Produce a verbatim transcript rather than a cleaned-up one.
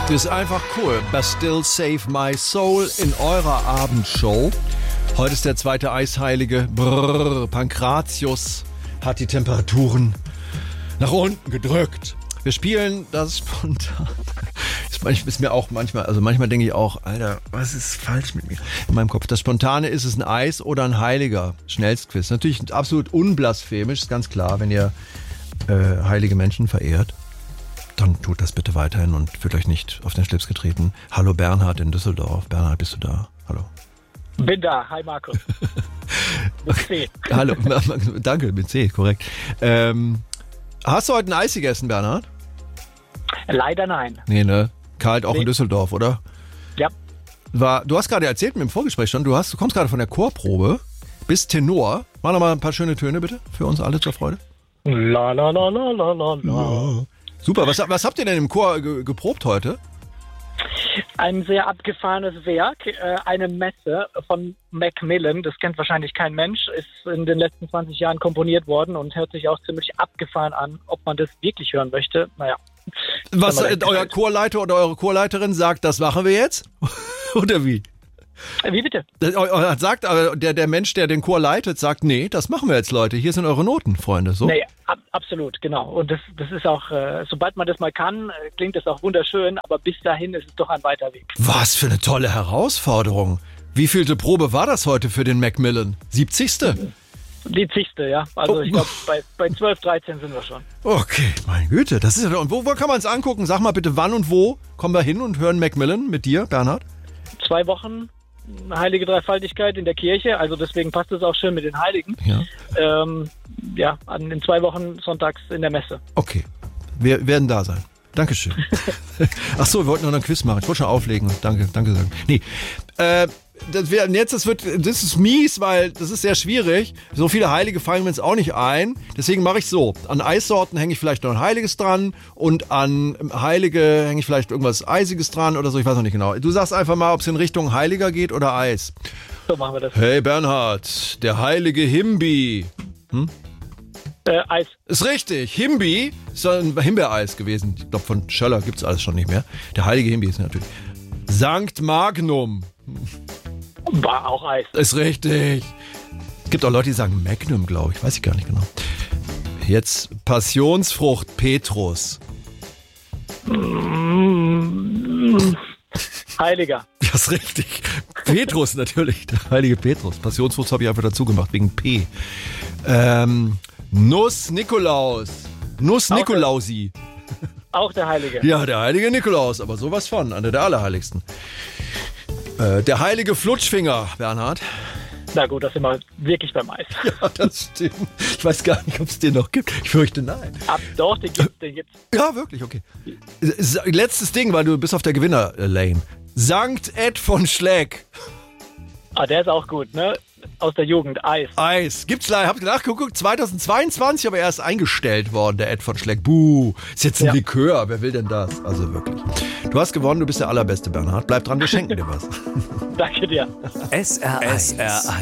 Ist einfach cool. But Still Save My Soul in eurer Abendshow. Heute ist der zweite Eisheilige. Brrr, Pankratius hat die Temperaturen nach unten gedrückt. Wir spielen das spontan. Das ist mir auch manchmal, also manchmal denke ich auch, Alter, was ist falsch mit mir? In meinem Kopf. Das Spontane ist es ein Eis oder ein Heiliger? Schnellstquiz. Natürlich absolut unblasphemisch, ist ganz klar, wenn ihr äh, heilige Menschen verehrt. Dann tut das bitte weiterhin und fühlt euch nicht auf den Schlips getreten. Hallo Bernhard in Düsseldorf. Bernhard, bist du da? Hallo. Bin da. Hi Markus. Mit C. Hallo. Danke, mit C, korrekt. Ähm, hast du heute ein Eis gegessen, Bernhard? Leider nein. Nee, ne? Kalt auch nee. in Düsseldorf, oder? Ja. War, du hast gerade erzählt mir im Vorgespräch schon, du, hast, du kommst gerade von der Chorprobe, bist Tenor. Mach noch mal ein paar schöne Töne bitte, für uns alle zur Freude. La la la la la la la. Super, was, was habt ihr denn im Chor ge, geprobt heute? Ein sehr abgefahrenes Werk, äh, eine Messe von Macmillan, das kennt wahrscheinlich kein Mensch, ist in den letzten zwanzig Jahren komponiert worden und hört sich auch ziemlich abgefahren an. Ob man das wirklich hören möchte, naja. Was äh, euer Chorleiter oder eure Chorleiterin sagt, das machen wir jetzt? Oder wie? Wie bitte? Das, sagt aber der, der Mensch, der den Chor leitet, sagt, nee, das machen wir jetzt, Leute. Hier sind eure Noten, Freunde. So? Nee, ab, absolut, genau. Und das, das ist auch, äh, sobald man das mal kann, äh, klingt das auch wunderschön, aber bis dahin ist es doch ein weiter Weg. Was für eine tolle Herausforderung. Wie vielte Probe war das heute für den Macmillan? siebzigste? Die zigste, ja. Also oh. ich glaube, bei, bei zwölf, dreizehn sind wir schon. Okay, meine Güte. Das ist ja, und wo, wo kann man es angucken? Sag mal bitte, wann und wo kommen wir hin und hören Macmillan mit dir, Bernhard? Zwei Wochen heilige Dreifaltigkeit in der Kirche, also deswegen passt es auch schön mit den Heiligen. Ja, ähm, ja an, in zwei Wochen sonntags in der Messe. Okay, wir werden da sein. Dankeschön. Ach so, wir wollten noch einen Quiz machen. Ich wollte schon auflegen und danke, danke sagen. Nee, äh, das wär, jetzt, das wird, das ist mies, weil das ist sehr schwierig. So viele Heilige fallen mir jetzt auch nicht ein. Deswegen mache ich so. An Eissorten hänge ich vielleicht noch ein Heiliges dran und an Heilige hänge ich vielleicht irgendwas Eisiges dran oder so. Ich weiß noch nicht genau. Du sagst einfach mal, ob es in Richtung Heiliger geht oder Eis. So machen wir das. Hey Bernhard, der heilige Himbi. Hm? Äh, Eis. Ist richtig. Himbi ist ein Himbeereis gewesen. Ich glaube, von Schöller gibt es alles schon nicht mehr. Der heilige Himbi ist natürlich. Sankt Magnum. War auch Eis. Ist richtig. Gibt auch Leute, die sagen Magnum, glaube ich. Weiß ich gar nicht genau. Jetzt Passionsfrucht Petrus. Mm, Heiliger. Das ist richtig. Petrus natürlich. Der heilige Petrus. Passionsfrucht habe ich einfach dazu gemacht, wegen P. Ähm, Nuss Nikolaus. Nuss Auch Nikolausi. Auch der Heilige. Ja, der heilige Nikolaus. Aber sowas von. Einer der Allerheiligsten. Äh, der heilige Flutschfinger, Bernhard. Na gut, das sind wir wirklich beim Eis. Ja, das stimmt. Ich weiß gar nicht, ob es den noch gibt. Ich fürchte, nein. Ab, doch, den gibt's, den gibt's. Ja, wirklich, okay. Letztes Ding, weil du bist auf der Gewinner-Lane. Sankt Ed von Schleck. Ah, der ist auch gut, ne? Aus der Jugend, Eis. Eis. Gibt's leider, habt ihr nachgeguckt, zweitausendzweiundzwanzig, aber er ist eingestellt worden, der Ed von Schleck. Buh, ist jetzt ein Ja. Likör, wer will denn das? Also wirklich. Du hast gewonnen, du bist der Allerbeste, Bernhard. Bleib dran, wir schenken dir was. Danke dir. S R eins. S R eins.